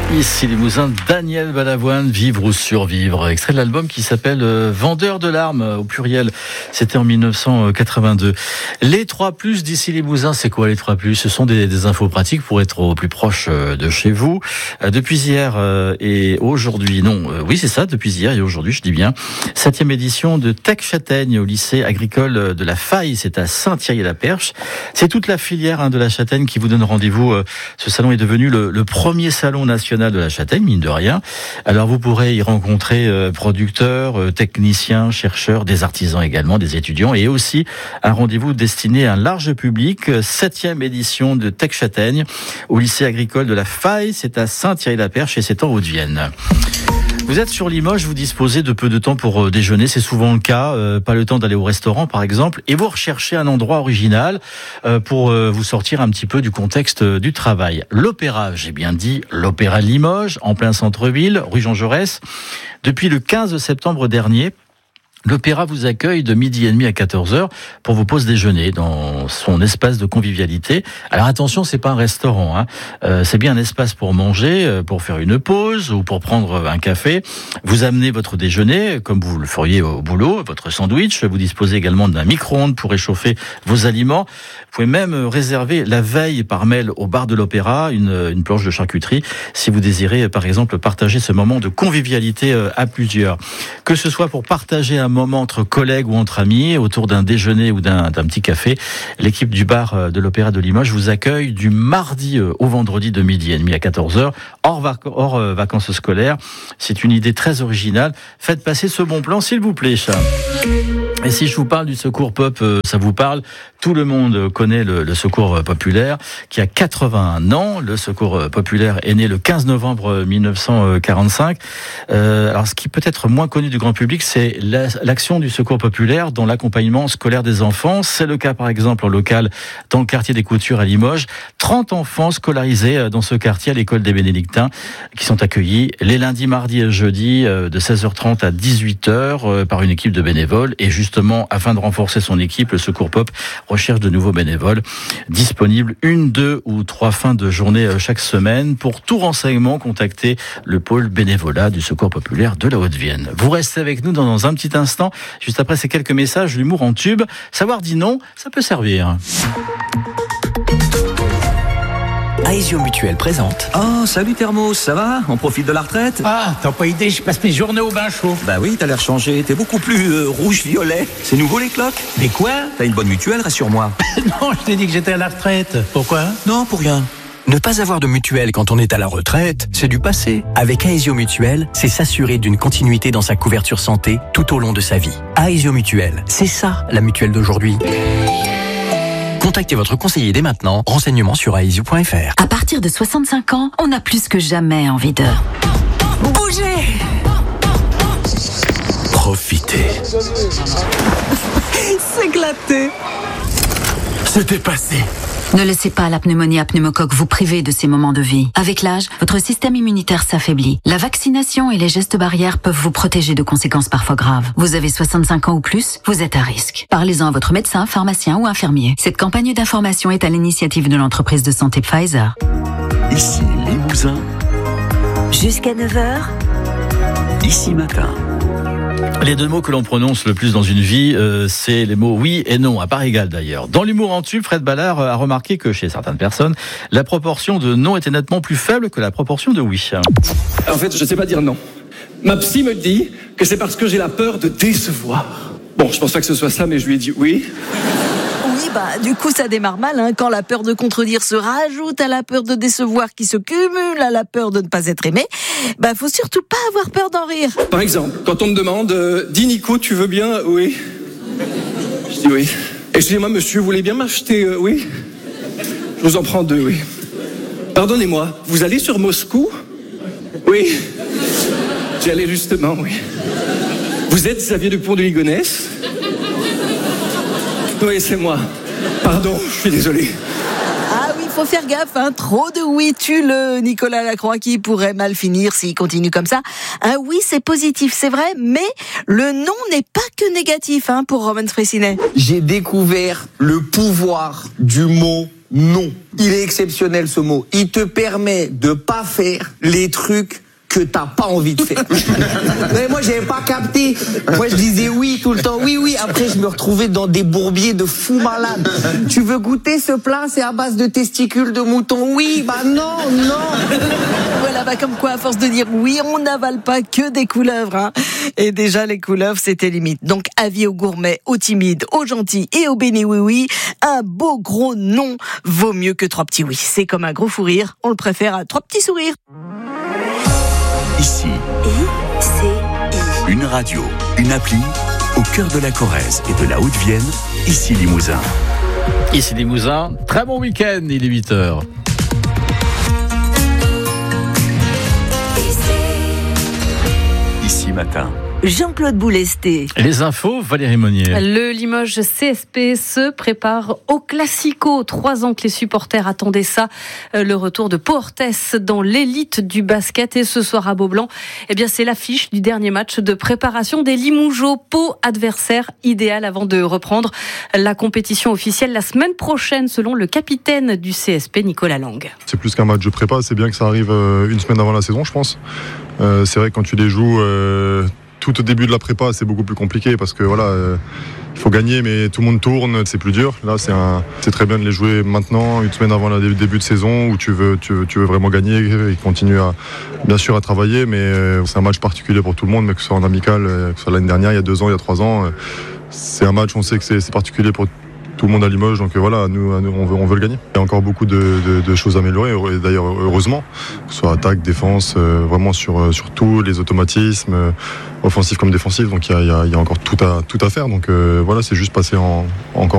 Ici Limousin, Daniel Balavoine, Vivre ou survivre, extrait de l'album qui s'appelle Vendeur de larmes au pluriel. C'était en 1982. Les 3+ d'ici Limousin, c'est quoi les 3+? Ce sont des infos pratiques pour être au plus proche de chez vous. Depuis hier et aujourd'hui, oui c'est ça, depuis hier et aujourd'hui, je dis bien, 7e édition de Tech Châtaigne au lycée agricole de la Faille, c'est à Saint-Thierry-la-Perche. C'est toute la filière de la châtaigne qui vous donne rendez-vous. Ce salon est devenu le premier salon national de la châtaigne, mine de rien. Alors vous pourrez y rencontrer producteurs, techniciens, chercheurs, des artisans également, des étudiants et aussi un rendez-vous destiné à un large public. 7e édition de Tech Châtaigne au lycée agricole de la Faille, c'est à Saint-Thierry-la-Perche et c'est en Haute-Vienne. Vous êtes sur Limoges, vous disposez de peu de temps pour déjeuner, c'est souvent le cas, pas le temps d'aller au restaurant par exemple, et vous recherchez un endroit original pour vous sortir un petit peu du contexte du travail. L'Opéra, j'ai bien dit, l'Opéra de Limoges, en plein centre-ville, rue Jean Jaurès, depuis le 15 septembre dernier. L'Opéra vous accueille de 12h30 à 14h pour vos pauses déjeuner dans son espace de convivialité. Alors attention, c'est pas un restaurant, c'est bien un espace pour manger, pour faire une pause ou pour prendre un café. Vous amenez votre déjeuner comme vous le feriez au boulot, votre sandwich. Vous disposez également d'un micro-ondes pour réchauffer vos aliments. Vous pouvez même réserver la veille par mail au bar de l'Opéra une planche de charcuterie si vous désirez par exemple partager ce moment de convivialité à plusieurs. Que ce soit pour partager un moment entre collègues ou entre amis, autour d'un déjeuner ou d'un petit café, l'équipe du bar de l'Opéra de Limoges vous accueille du mardi au vendredi de 12h30 à 14h, hors vacances scolaires. C'est une idée très originale. Faites passer ce bon plan, s'il vous plaît. Et si je vous parle du Secours Pop, ça vous parle? Tout le monde connaît le Secours Populaire, qui a 81 ans. Le Secours Populaire est né le 15 novembre 1945. Alors, ce qui peut être moins connu du grand public, c'est l'action du Secours Populaire dans l'accompagnement scolaire des enfants. C'est le cas, par exemple, en local, dans le quartier des Coutures à Limoges. 30 enfants scolarisés dans ce quartier à l'école des Bénédictins, qui sont accueillis les lundis, mardis et jeudis, de 16h30 à 18h, par une équipe de bénévoles. Et justement, afin de renforcer son équipe, le Secours Pop recherche de nouveaux bénévoles disponibles 1, 2 ou 3 fins de journée chaque semaine. Pour tout renseignement, contactez le pôle bénévolat du Secours Populaire de la Haute-Vienne. Vous restez avec nous dans un petit instant. Juste après ces quelques messages, l'humour en tube. Savoir dit non, ça peut servir. Aesio Mutuel présente. Oh, salut Thermos, ça va? On profite de la retraite? Ah, t'as pas idée, je passe mes journées au bain chaud. Bah oui, t'as l'air changé, t'es beaucoup plus rouge-violet. C'est nouveau les cloques? Mais quoi? T'as une bonne mutuelle, rassure-moi. Non, je t'ai dit que j'étais à la retraite. Pourquoi? Non, pour rien. Ne pas avoir de mutuelle quand on est à la retraite, c'est du passé. Avec Aesio Mutuel, c'est s'assurer d'une continuité dans sa couverture santé tout au long de sa vie. Aesio Mutuel, c'est ça la mutuelle d'aujourd'hui. Contactez votre conseiller dès maintenant. Renseignements sur aesio.fr. À partir de 65 ans, on a plus que jamais envie de bouger. Profitez. S'éclater. Se dépasser. Ne laissez pas la pneumonie à pneumocoque vous priver de ces moments de vie. Avec l'âge, votre système immunitaire s'affaiblit. La vaccination et les gestes barrières peuvent vous protéger de conséquences parfois graves. Vous avez 65 ans ou plus, vous êtes à risque. Parlez-en à votre médecin, pharmacien ou infirmier. Cette campagne d'information est à l'initiative de l'entreprise de santé Pfizer. Ici Limousin. Jusqu'à 9h. Ici Matin. Les deux mots que l'on prononce le plus dans une vie, c'est les mots oui et non, à part égale d'ailleurs. Dans l'humour en tube, Fred Ballard a remarqué que chez certaines personnes, la proportion de non était nettement plus faible que la proportion de oui. En fait, je sais pas dire non. Ma psy me dit que c'est parce que j'ai la peur de décevoir. Bon, je pense pas que ce soit ça, mais je lui ai dit oui. Oui, du coup, ça démarre mal, quand la peur de contredire se rajoute à la peur de décevoir qui se cumule à la peur de ne pas être aimé. Faut surtout pas avoir peur d'en rire. Par exemple, quand on me demande dis Nico, tu veux bien? Oui. Je dis oui. Excusez-moi, monsieur, vous voulez bien m'acheter? Oui. Je vous en prends 2, oui. Pardonnez-moi, vous allez sur Moscou? Oui. J'y allais justement, oui. Vous êtes Xavier Dupont de Ligonnès? Oui, c'est moi. Pardon, je suis désolé. Ah oui, faut faire gaffe, trop de oui tue le Nicolas Lacroix qui pourrait mal finir s'il continue comme ça. Un oui, c'est positif, c'est vrai, mais le non n'est pas que négatif, pour Roman Fressinet. J'ai découvert le pouvoir du mot non. Il est exceptionnel ce mot. Il te permet de pas faire les trucs que t'as pas envie de faire. Mais moi, j'avais pas capté. Moi, je disais oui tout le temps. Oui. Après, je me retrouvais dans des bourbiers de fous malades. Tu veux goûter ce plat? C'est à base de testicules de mouton. Oui, non. Voilà, comme quoi, à force de dire oui, on n'avale pas que des couleuvres, hein. Et déjà, les couleuvres, c'était limite. Donc, avis aux gourmets, aux timides, aux gentils et aux bénis oui. Un beau gros non vaut mieux que 3 petits oui. C'est comme un gros fou rire. On le préfère à 3 petits sourires. Ici, une radio, une appli, au cœur de la Corrèze et de la Haute-Vienne, ici Limousin. Ici Limousin, très bon week-end, il est 8h. Ici matin. Jean-Claude Boulesté. Les infos, Valérie Monnier. Le Limoges CSP se prépare au Classico. 3 ans que les supporters attendaient ça. Le retour de Pau Orthès dans l'élite du basket. Et ce soir à Beaublanc, c'est l'affiche du dernier match de préparation des Limougeaux. Pau, adversaire idéal avant de reprendre la compétition officielle la semaine prochaine, selon le capitaine du CSP, Nicolas Lang. C'est plus qu'un match de prépa, c'est bien que ça arrive une semaine avant la saison, je pense. C'est vrai que quand tu les joues tout au début de la prépa, c'est beaucoup plus compliqué parce que il faut gagner, mais tout le monde tourne, c'est plus dur. Là, c'est très bien de les jouer maintenant, une semaine avant le début de saison où tu veux vraiment gagner et continuer bien sûr à travailler, mais c'est un match particulier pour tout le monde, mais que ce soit en amical, que ce soit l'année dernière, il y a 2 ans, il y a 3 ans, c'est un match, on sait que c'est particulier pour tout le monde à Limoges, donc nous on veut le gagner. Il y a encore beaucoup de choses à améliorer, et d'ailleurs heureusement, que ce soit attaque, défense, vraiment sur tous les automatismes, offensifs comme défensifs, donc il y a encore tout à faire, donc c'est juste passer encore